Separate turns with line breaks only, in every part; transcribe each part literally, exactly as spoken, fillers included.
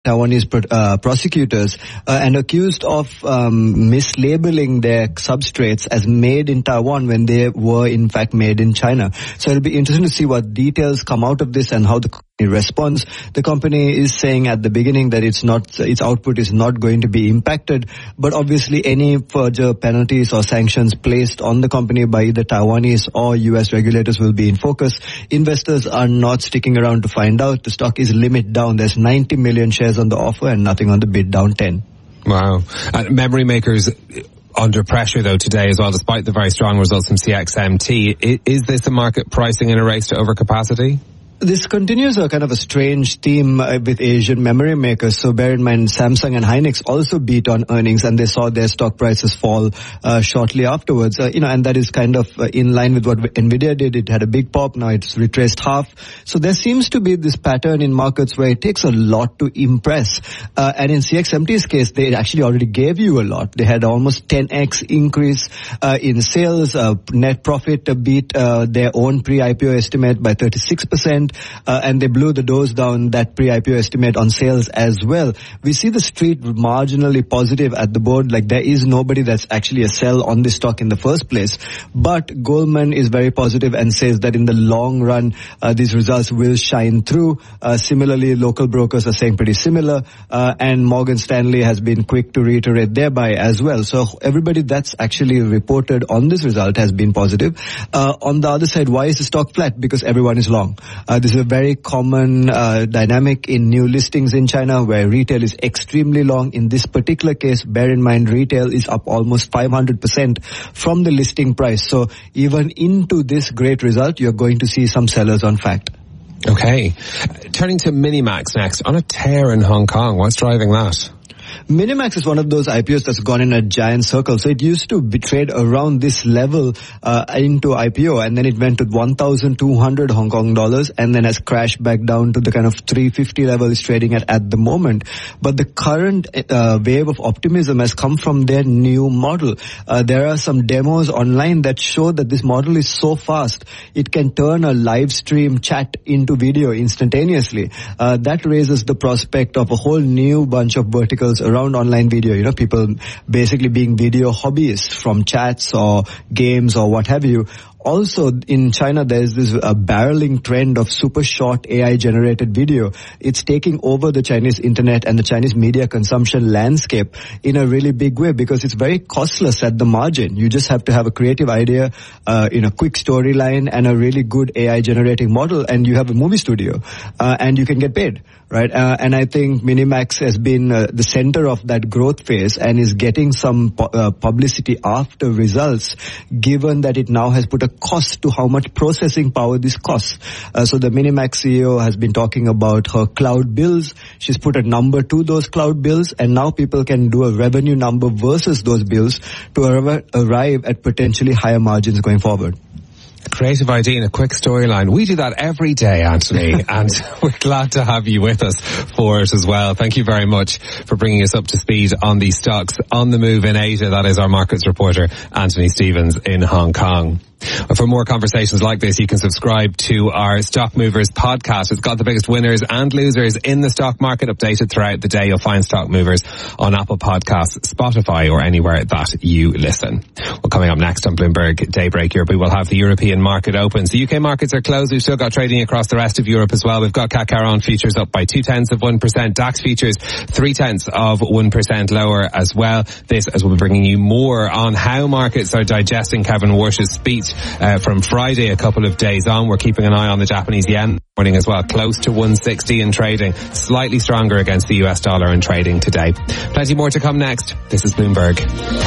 Taiwanese pro- uh, prosecutors uh, and accused of um, mislabeling their substrates as made in Taiwan when they were in fact made in China. So it'll be interesting to see what details come out of this and how the company responds. The company is saying at the beginning that it's not, its output is not going to be impacted, but obviously any further penalties or sanctions placed on the company by either Taiwanese or U S regulators will be in focus. Investors are not sticking around to find out. The stock is limit down. There's ninety million shares on the offer and nothing on the bid, down ten.
Wow. And memory makers under pressure though today as well, despite the very strong results from C X M T. Is this a market pricing in a race to overcapacity?
This continues a kind of a strange theme uh, with Asian memory makers. So bear in mind, Samsung and Hynix also beat on earnings, and they saw their stock prices fall uh, shortly afterwards. Uh, you know, and that is kind of uh, in line with what Nvidia did. It had a big pop, now it's retraced half. So there seems to be this pattern in markets where it takes a lot to impress. Uh, and in C X M T's case, they actually already gave you a lot. They had almost ten x increase uh, in sales. Uh, net profit uh, beat uh, their own pre-I P O estimate by thirty-six percent. Uh, and they blew the doors down that pre-I P O estimate on sales as well. We see the street marginally positive at the board, like there is nobody that's actually a sell on this stock in the first place. But Goldman is very positive and says that in the long run, uh, these results will shine through. Uh, similarly, local brokers are saying pretty similar, uh, and Morgan Stanley has been quick to reiterate thereby as well. So everybody that's actually reported on this result has been positive. Uh, on the other side, why is the stock flat? Because everyone is long. Uh, this is a very common uh, dynamic in new listings in China where retail is extremely long. In this particular case, bear in mind, retail is up almost five hundred percent from the listing price. So even into this great result, you're going to see some sellers on fact.
Okay. Turning to Minimax next. On a tear in Hong Kong, what's driving that?
Minimax is one of those I P Os that's gone in a giant circle. So it used to be trade around this level uh, into I P O, and then it went to one thousand two hundred Hong Kong dollars and then has crashed back down to the kind of three fifty level it's trading at at the moment. But the current uh, wave of optimism has come from their new model. Uh, there are some demos online that show that this model is so fast, it can turn a live stream chat into video instantaneously. Uh, that raises the prospect of a whole new bunch of verticals around online video, you know, people basically being video hobbyists from chats or games or what have you. Also, in China, there's this uh, barreling trend of super short A I-generated video. It's taking over the Chinese internet and the Chinese media consumption landscape in a really big way because it's very costless at the margin. You just have to have a creative idea, uh, in a quick storyline and a really good A I-generating model, and you have a movie studio, uh, and you can get paid, right? Uh, and I think Minimax has been uh, the center of that growth phase and is getting some pu- uh, publicity after results, given that it now has put a cost to how much processing power this costs. Uh, so the Minimax C E O has been talking about her cloud bills. She's put a number to those cloud bills, and now people can do a revenue number versus those bills to ar- arrive at potentially higher margins going forward.
Creative idea and a quick storyline. We do that every day, Anthony, and we're glad to have you with us for it as well. Thank you very much for bringing us up to speed on these stocks on the move in Asia. That is our markets reporter, Anthony Stevens in Hong Kong. For more conversations like this, you can subscribe to our Stock Movers podcast. It's got the biggest winners and losers in the stock market updated throughout the day. You'll find Stock Movers on Apple Podcasts, Spotify, or anywhere that you listen. Well, coming up next on Bloomberg Daybreak Europe, we will have the European market open. So U K markets are closed. We've still got trading across the rest of Europe as well. We've got C A C Caron futures up by two tenths of one percent. DAX futures three tenths of one percent lower as well. This as we'll be bringing you more on how markets are digesting Kevin Warsh's speech Uh, from Friday a couple of days on. We're keeping an eye on the Japanese yen morning as well, close to one sixty in trading, slightly stronger against the U S dollar in trading today. Plenty more to come next. This is Bloomberg.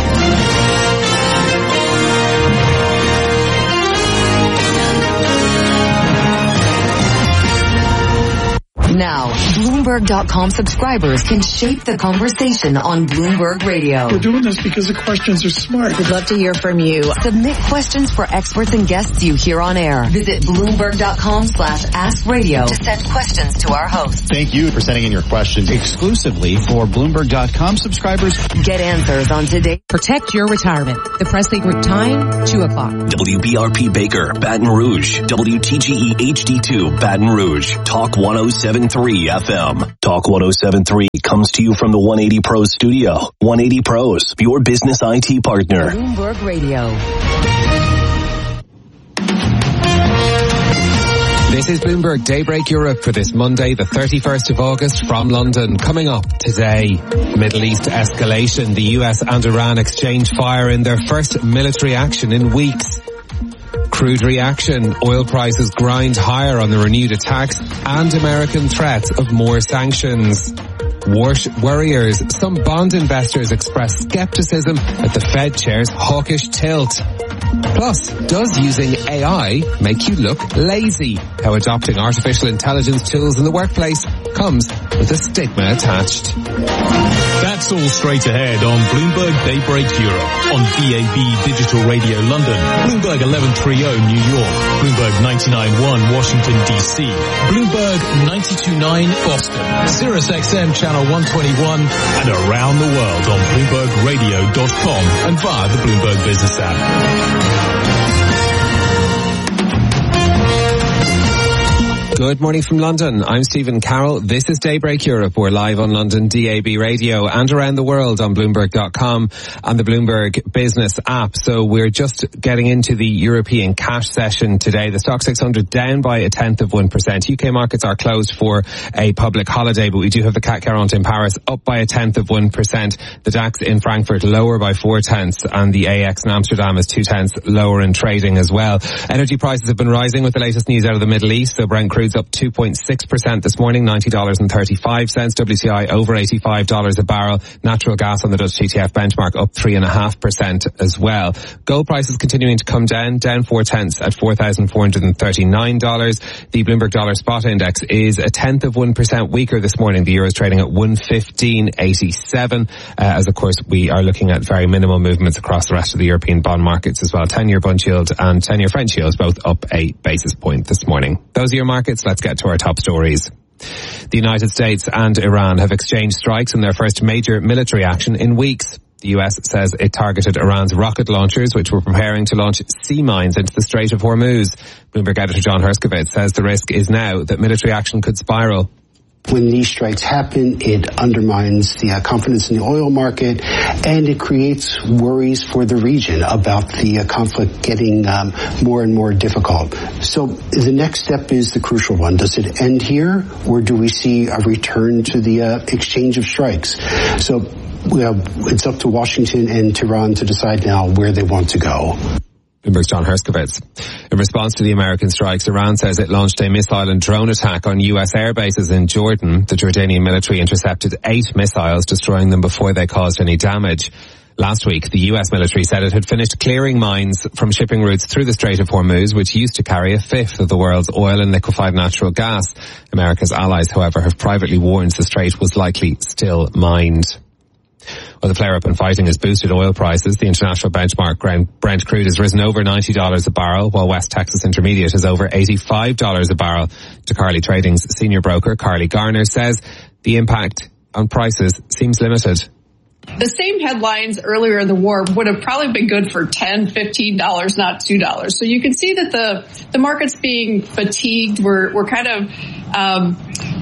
Now, Bloomberg dot com subscribers can shape the conversation on Bloomberg Radio.
We're doing this because the questions are smart.
We'd love to hear from you. Submit questions for experts and guests you hear on air. Visit Bloomberg dot com slash ask radio to send questions to our hosts.
Thank you for sending in your questions exclusively for Bloomberg dot com subscribers.
Get answers on today.
Protect your retirement. The Presley Group time, two o'clock.
W B R P Baker, Baton Rouge. W T G E H D two, Baton Rouge. Talk one oh seven three F M. Talk one oh seven three comes to you from the one eighty Pros studio. one eighty Pros, your business I T partner.
Bloomberg Radio.
This is Bloomberg Daybreak Europe for this Monday, the thirty-first of August from London. Coming up today, Middle East escalation. The U S and Iran exchange fire in their first military action in weeks. Crude reaction. Oil prices grind higher on the renewed attacks and American threats of more sanctions. War- worriers. Some bond investors express skepticism at the Fed chair's hawkish tilt. Plus, does using A I make you look lazy? How adopting artificial intelligence tools in the workplace comes with a stigma attached.
That's all straight ahead on Bloomberg Daybreak Europe on D A B Digital Radio London, Bloomberg eleven thirty New York, Bloomberg ninety-nine point one Washington D C, Bloomberg ninety-two point nine Boston, Sirius X M Channel one twenty-one, and around the world on Bloomberg Radio dot com and via the Bloomberg Business app.
Good morning from London. I'm Stephen Carroll. This is Daybreak Europe. We're live on London D A B Radio and around the world on Bloomberg dot com and the Bloomberg Business app. So we're just getting into the European cash session today. The Stoxx six hundred down by a tenth of one percent. U K markets are closed for a public holiday, but we do have the C A C quarante in Paris up by a tenth of one percent. The DAX in Frankfurt lower by four tenths, and the A X in Amsterdam is two tenths lower in trading as well. Energy prices have been rising with the latest news out of the Middle East. So Brent crude's up two point six percent this morning, ninety dollars and thirty-five cents. W T I over eighty-five dollars a barrel. Natural gas on the Dutch T T F benchmark up three point five percent as well. Gold prices continuing to come down, down four tenths at four thousand four hundred thirty-nine dollars. The Bloomberg Dollar Spot Index is a tenth of one percent weaker this morning. The euro is trading at one fifteen eighty-seven, uh, as of course we are looking at very minimal movements across the rest of the European bond markets as well. ten-year bond yield and ten-year French yields both up a basis point this morning. Those are your markets. Let's get to our top stories. The United States and Iran have exchanged strikes in their first major military action in weeks. The U S says it targeted Iran's rocket launchers, which were preparing to launch sea mines into the Strait of Hormuz. Bloomberg editor John Herskovitz says the risk is now that military action could spiral.
When these strikes happen, it undermines the uh, confidence in the oil market, and it creates worries for the region about the uh, conflict getting um, more and more difficult. So the next step is the crucial one. Does it end here, or do we see a return to the uh, exchange of strikes? So uh, it's up to Washington and Tehran to decide now where they want to go.
Bloomberg's John Herskovitz. In response to the American strikes, Iran says it launched a missile and drone attack on U S air bases in Jordan. The Jordanian military intercepted eight missiles, destroying them before they caused any damage. Last week, the U S military said it had finished clearing mines from shipping routes through the Strait of Hormuz, which used to carry a fifth of the world's oil and liquefied natural gas. America's allies, however, have privately warned the strait was likely still mined. Well, the flare-up in fighting has boosted oil prices. The international benchmark Brent crude has risen over ninety dollars a barrel, while West Texas Intermediate is over eighty-five dollars a barrel. DeCarly Trading's senior broker, Carly Garner, says the impact on prices seems limited.
The same headlines earlier in the war would have probably been good for ten dollars, fifteen dollars, not two dollars. So you can see that the, the market's being fatigued. We're, we're kind of, um,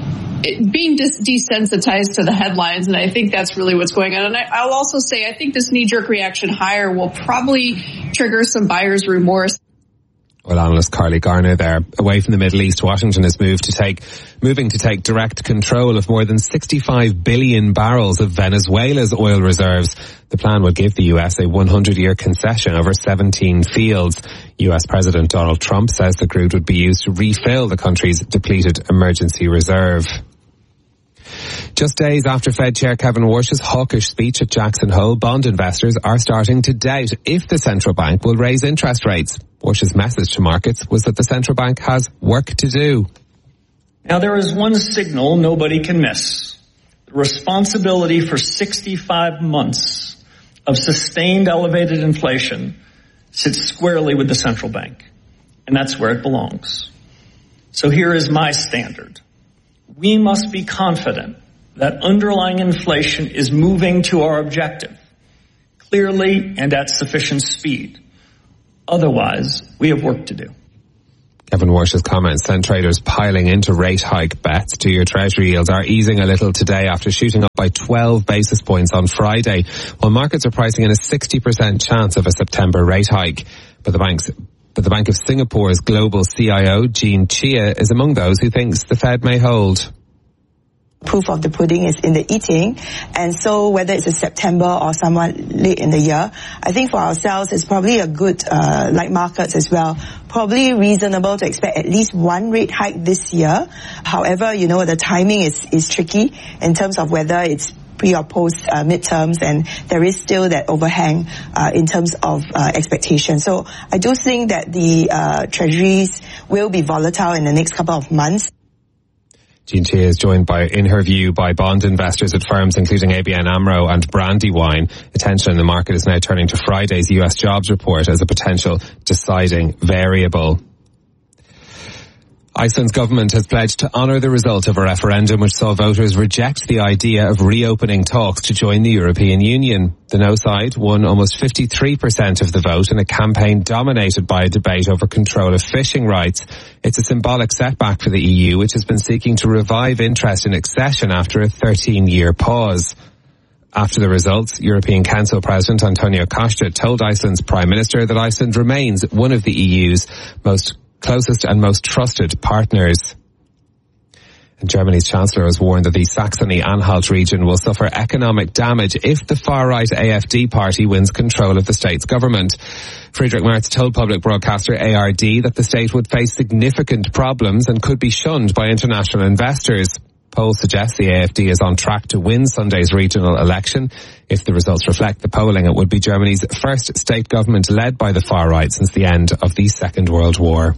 being dis- desensitized to the headlines, and I think that's really what's going on. And I, I'll also say I think this knee-jerk reaction higher will probably trigger some buyer's remorse.
Well, analyst Carly Garner there. Away from the Middle East, Washington is moved to take, moving to take direct control of more than sixty-five billion barrels of Venezuela's oil reserves. The plan would give the U S a hundred-year concession over seventeen fields. U S President Donald Trump says the crude would be used to refill the country's depleted emergency reserve. Just days after Fed Chair Kevin Warsh's hawkish speech at Jackson Hole, bond investors are starting to doubt if the central bank will raise interest rates. Warsh's message to markets was that the central bank has work to do.
Now, there is one signal nobody can miss. The responsibility for sixty-five months of sustained elevated inflation sits squarely with the central bank, and that's where it belongs. So here is my standard. We must be confident that underlying inflation is moving to our objective, clearly and at sufficient speed. Otherwise, we have work to do.
Kevin Warsh's comments sent traders piling into rate hike bets. Two-year Treasury yields are easing a little today after shooting up by twelve basis points on Friday, while markets are pricing in a sixty percent chance of a September rate hike. But the bank's But the Bank of Singapore's global C I O, Jean Chia, is among those who thinks the Fed may hold.
Proof of the pudding is in the eating, and so whether it's in September or somewhat late in the year, I think for ourselves it's probably a good, uh, like markets as well, probably reasonable to expect at least one rate hike this year. However, you know, the timing is, is tricky in terms of whether it's pre or post uh, midterms, and there is still that overhang uh, in terms of uh, expectation. So I do think that the uh, treasuries will be volatile in the next couple of months.
Jean Chia is joined by, in her view, by bond investors at firms including A B N AMRO and Brandywine. Attention in the market is now turning to Friday's U S jobs report as a potential deciding variable. Iceland's government has pledged to honour the result of a referendum which saw voters reject the idea of reopening talks to join the European Union. The no side won almost fifty-three percent of the vote in a campaign dominated by a debate over control of fishing rights. It's a symbolic setback for the E U, which has been seeking to revive interest in accession after a thirteen-year pause. After the results, European Council President Antonio Costa told Iceland's Prime Minister that Iceland remains one of the E U's most closest and most trusted partners. And Germany's Chancellor has warned that the Saxony-Anhalt region will suffer economic damage if the far-right A F D party wins control of the state's government. Friedrich Merz told public broadcaster A R D that the state would face significant problems and could be shunned by international investors. Polls suggest the A F D is on track to win Sunday's regional election. If the results reflect the polling, it would be Germany's first state government led by the far right since the end of the Second World War.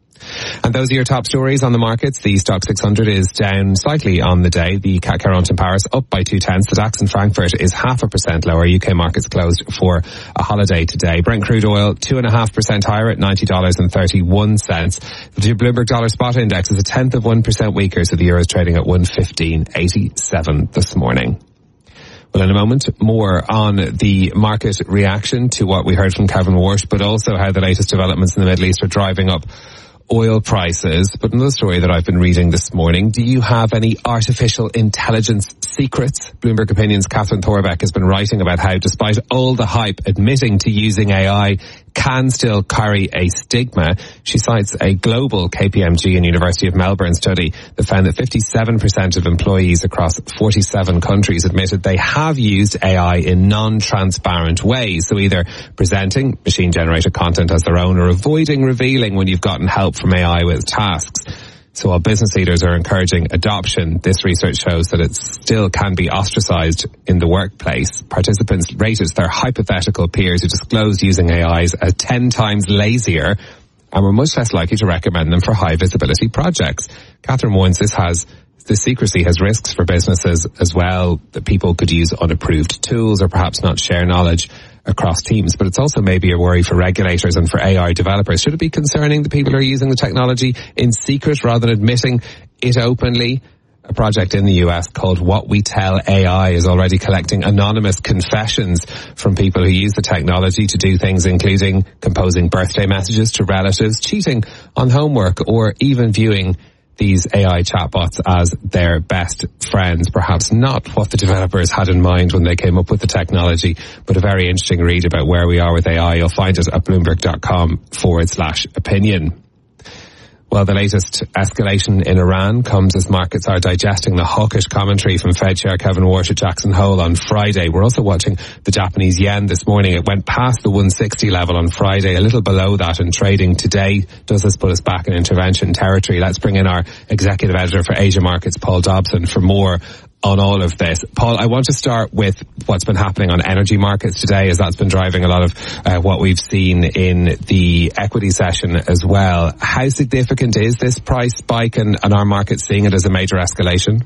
And those are your top stories on the markets. The Stock six hundred is down slightly on the day. The C A C quarante in Paris up by two tenths. The DAX in Frankfurt is half a percent lower. U K markets closed for a holiday today. Brent crude oil two and a half percent higher at ninety dollars and thirty-one cents. The Bloomberg Dollar Spot Index is a tenth of one percent weaker, so the euro is trading at one fifteen eighty-seven this morning. Well, in a moment, more on the market reaction to what we heard from Kevin Warsh, but also how the latest developments in the Middle East are driving up oil prices. But another story that I've been reading this morning, do you have any artificial intelligence secrets? Bloomberg Opinion's Catherine Thorbeck has been writing about how, despite all the hype, admitting to using A I can still carry a stigma. She cites a global K P M G and University of Melbourne study that found that fifty-seven percent of employees across forty-seven countries admitted they have used A I in non-transparent ways. So either presenting machine-generated content as their own or avoiding revealing when you've gotten help from A I with tasks. So while business leaders are encouraging adoption, this research shows that it still can be ostracized in the workplace. Participants rated their hypothetical peers who disclosed using A Is as ten times lazier and were much less likely to recommend them for high visibility projects. Catherine warns this has The secrecy has risks for businesses as well, that people could use unapproved tools or perhaps not share knowledge across teams. But it's also maybe a worry for regulators and for A I developers. Should it be concerning that people are using the technology in secret rather than admitting it openly? A project in the U S called What We Tell A I is already collecting anonymous confessions from people who use the technology to do things including composing birthday messages to relatives, cheating on homework, or even viewing these A I chatbots as their best friends. Perhaps not what the developers had in mind when they came up with the technology, but a very interesting read about where we are with A I. You'll find it at bloomberg.com forward slash opinion. Well, the latest escalation in Iran comes as markets are digesting the hawkish commentary from Fed Chair Kevin Warsh at Jackson Hole on Friday. We're also watching the Japanese yen this morning. It went past the one sixty level on Friday, a little below that in trading today. Does this put us back in intervention territory? Let's bring in our executive editor for Asia Markets, Paul Dobson, for more on all of this. Paul, I want to start with what's been happening on energy markets today, as that's been driving a lot of uh, what we've seen in the equity session as well. How significant is this price spike, and, and are markets seeing it as a major escalation?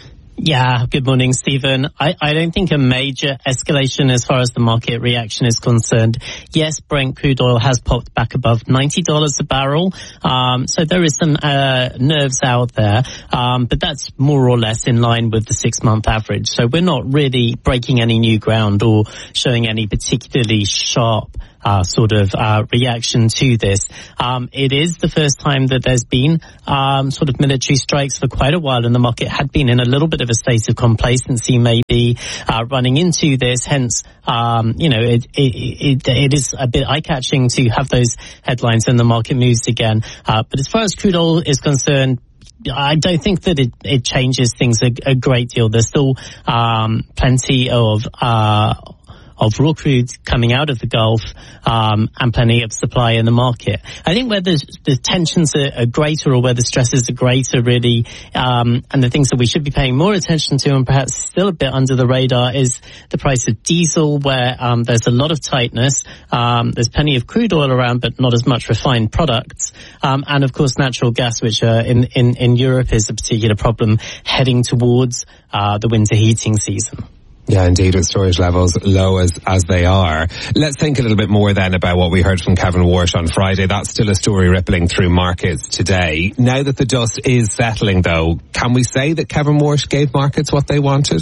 Yeah, good morning, Stephen. I, I don't think a major escalation as far as the market reaction is concerned. Yes, Brent crude oil has popped back above ninety dollars a barrel. Um, so there is some uh, nerves out there, um, but that's more or less in line with the six-month average. So we're not really breaking any new ground or showing any particularly sharp uh, sort of uh, reaction to this. Um, it is the first time that there's been um, sort of military strikes for quite a while, and the market had been in a little bit of a state of complacency, maybe uh, running into this. Hence, um, you know, it, it, it, it is a bit eye-catching to have those headlines and the market moves again. Uh, but as far as crude oil is concerned, I don't think that it, it changes things a, a great deal. There's still um, plenty of uh, of raw crude coming out of the Gulf um, and plenty of supply in the market. I think where the, the tensions are, are greater, or where the stresses are greater, really, um, and the things that we should be paying more attention to, and perhaps still a bit under the radar, is the price of diesel, where um, there's a lot of tightness. Um, there's plenty of crude oil around, but not as much refined products. Um, and of course, natural gas, which uh, in, in, in Europe is a particular problem heading towards uh, the winter heating season.
Yeah, indeed, with storage levels low as, as they are. Let's think a little bit more then about what we heard from Kevin Warsh on Friday. That's still a story rippling through markets today. Now that the dust is settling, though, can we say that Kevin Warsh gave markets what they wanted?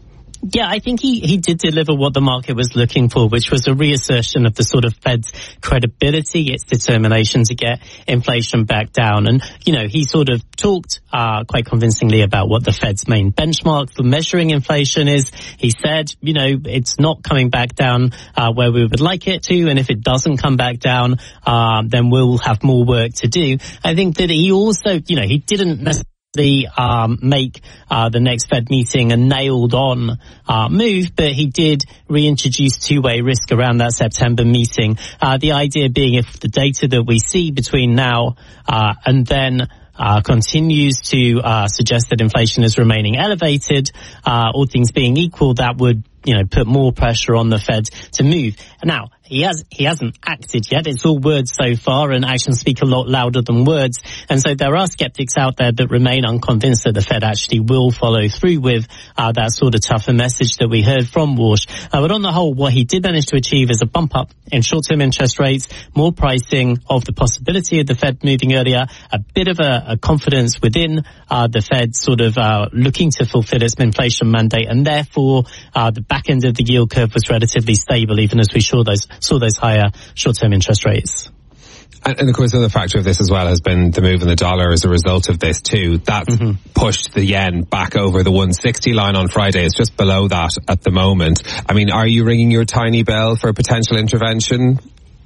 Yeah, I think he, he did deliver what the market was looking for, which was a reassertion of the sort of Fed's credibility, its determination to get inflation back down. And, you know, he sort of talked uh, quite convincingly about what the Fed's main benchmark for measuring inflation is. He said, you know, it's not coming back down uh, where we would like it to, and if it doesn't come back down, uh, then we'll have more work to do. I think that he also, you know, he didn't necessarily The um, make uh, the next Fed meeting a nailed-on uh, move, but he did reintroduce two-way risk around that September meeting. Uh, the idea being, if the data that we see between now uh, and then uh, continues to uh, suggest that inflation is remaining elevated, uh, all things being equal, that would, you know, put more pressure on the Fed to move. Now, he has he hasn't acted yet. It's all words so far, and actions speak a lot louder than words. And so there are skeptics out there that remain unconvinced that the Fed actually will follow through with uh, that sort of tougher message that we heard from Warsh. Uh, but on the whole, what he did manage to achieve is a bump up in short-term interest rates, more pricing of the possibility of the Fed moving earlier, a bit of a, a confidence within uh, the Fed sort of uh, looking to fulfill its inflation mandate, and therefore uh, the back end of the yield curve was relatively stable, even as we saw those saw those higher short-term interest rates.
And, and of course, the other factor of this as well has been the move in the dollar as a result of this too. That's mm-hmm. pushed the yen back over the one sixty line on Friday. It's just below that at the moment. I mean, are you ringing your tiny bell for potential intervention?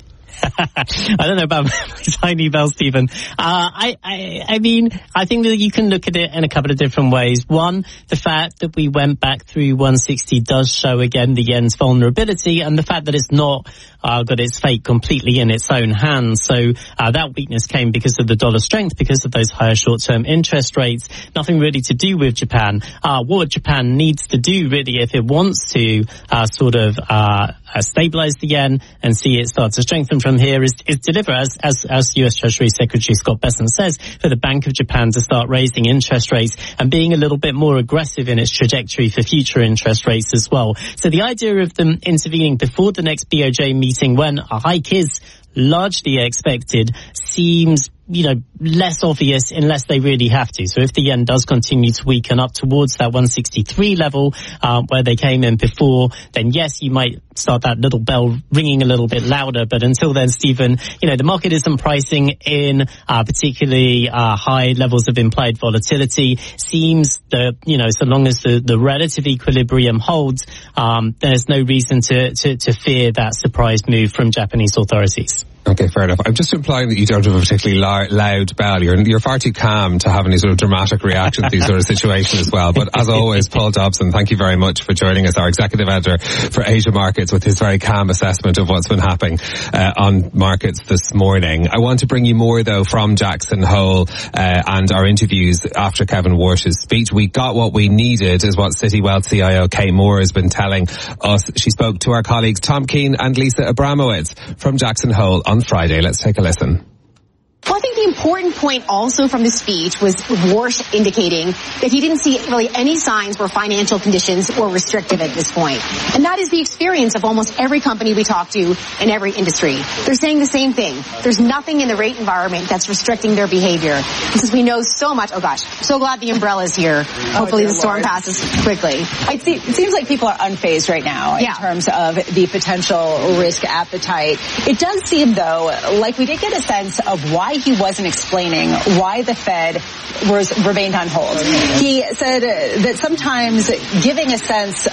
I don't know about my tiny bell, Stephen. Uh, I, I, I mean, I think that you can look at it in a couple of different ways. One, the fact that we went back through one sixty does show again the yen's vulnerability, and the fact that it's not uh, got its fate completely in its own hands. So uh, that weakness came because of the dollar strength, because of those higher short-term interest rates. Nothing really to do with Japan. Uh, what Japan needs to do, really, if it wants to uh, sort of uh, uh, stabilize the yen and see it start to strengthen from here, is, is deliver, as, as, as U S Treasury Secretary Scott Bessent says, for the Bank of Japan to start raising interest rates and being a little bit more aggressive in its trajectory for future interest rates as well. So the idea of them intervening before the next B O J meeting, when a hike is largely expected, seems, you know, less obvious unless they really have to. So if the yen does continue to weaken up towards that one sixty-three level, uh, where they came in before, then yes, you might start that little bell ringing a little bit louder. But until then, Stephen, you know, the market isn't pricing in uh, particularly uh, high levels of implied volatility. Seems that, you know, so long as the, the relative equilibrium holds, um, there's no reason to, to, to fear that surprise move from Japanese authorities.
Okay, fair enough. I'm just implying that you don't have a particularly la- loud bell. You're, you're far too calm to have any sort of dramatic reaction to these sort of situations as well. But as always, Paul Dobson, thank you very much for joining us, our executive editor for Asia Markets, with his very calm assessment of what's been happening uh, on markets this morning. I want to bring you more, though, from Jackson Hole uh, and our interviews after Kevin Warsh's speech. We got what we needed, is what City Wealth C I O Kay Moore has been telling us. She spoke to our colleagues Tom Keane and Lisa Abramowitz from Jackson Hole on Friday. Let's take a listen.
Well, I think the important interesting point also from the speech was Warsh indicating that he didn't see really any signs where financial conditions were restrictive at this point. And that is the experience of almost every company we talk to in every industry. They're saying the same thing. There's nothing in the rate environment that's restricting their behavior. Because we know so much. Oh gosh, so glad the umbrella's here. Hopefully oh, the storm Lord. passes quickly.
It, see, it seems like people are unfazed right now in yeah. terms of the potential risk appetite. It does seem, though, like we did get a sense of why he wasn't explaining why the Fed was remained on hold. He said that sometimes giving a sense